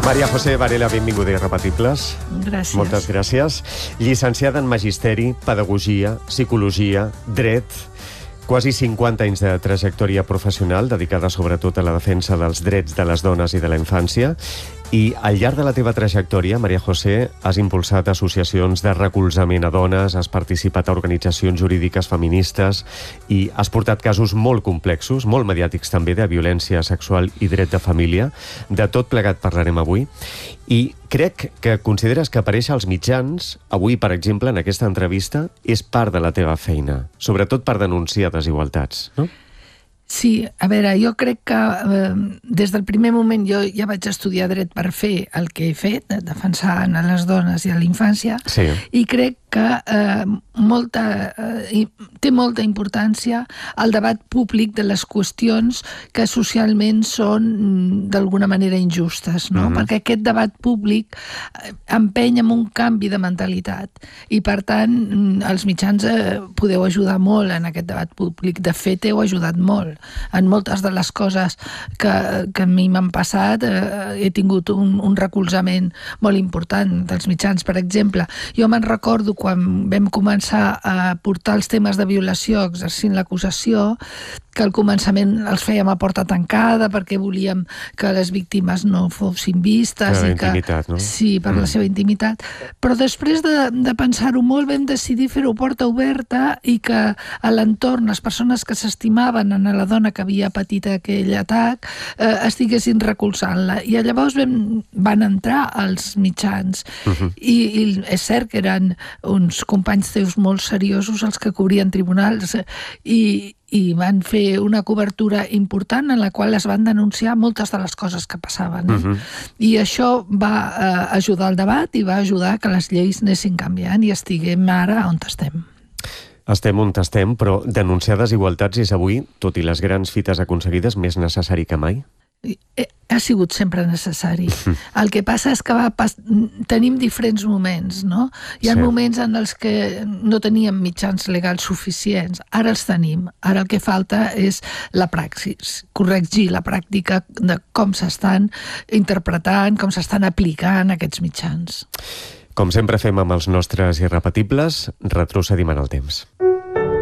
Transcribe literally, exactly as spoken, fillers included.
Maria José Varela, benvinguda a Irrepetibles. Gràcies. Moltes gràcies. Llicenciada en Magisteri, Pedagogia, Psicologia, Dret, quasi cinquanta anys de trajectòria professional dedicada sobretot a la defensa dels drets de les dones i de la infància. I al llarg de la teva trajectòria, Maria José, has impulsat associacions de recolzament a dones, has participat a organitzacions jurídiques feministes i has portat casos molt complexos, molt mediàtics també, de violència sexual i dret de família. De tot plegat parlarem avui. I crec que consideres que aparèixer als mitjans, avui, per exemple, en aquesta entrevista, és part de la teva feina, sobretot per denunciar desigualtats, no? Sí, a veure, jo crec que eh, des del primer moment jo ja vaig estudiar dret per fer el que he fet, defensar a les dones i a la infància, sí. I crec que eh, molta, eh, té molta importància el debat públic de les qüestions que socialment són d'alguna manera injustes, no? Mm-hmm. Perquè aquest debat públic empeny amb un canvi de mentalitat i, per tant, els mitjans eh, podeu ajudar molt en aquest debat públic. De fet, heu ajudat molt. En moltes de les coses que, que a mi m'han passat eh, he tingut un, un recolzament molt important dels mitjans. Per exemple, jo me'n recordo quan vam començar a portar els temes de violació exercint l'acusació, que al començament els fèiem a porta tancada perquè volíem que les víctimes no fossin vistes. Per la i que, intimitat, no? Sí, per mm. la seva intimitat. Però després de, de pensar-ho molt vam decidir fer-ho porta oberta i que a l'entorn les persones que s'estimaven en la dona que havia patit aquell atac eh, estiguessin recolzant-la. I llavors vam, van entrar els mitjans. Uh-huh. I, I és cert que eren uns companys teus molt seriosos els que cobrien tribunals i i van fer una cobertura important en la qual es van denunciar moltes de les coses que passaven. Eh? Uh-huh. I això va eh, ajudar al debat i va ajudar que les lleis anessin canviant i estiguem ara on estem. Estem on estem, però denunciar desigualtats és avui, tot i les grans fites aconseguides, més necessari que mai? Ha sigut sempre necessari. El que passa és que va pas... tenim diferents moments, no? Hi ha sí. moments en els que no teníem mitjans legals suficients. Ara els tenim. Ara el que falta és la praxis, corregir la pràctica de com s'estan interpretant, com s'estan aplicant aquests mitjans. Com sempre fem amb els nostres irrepetibles, retrocedim en el temps.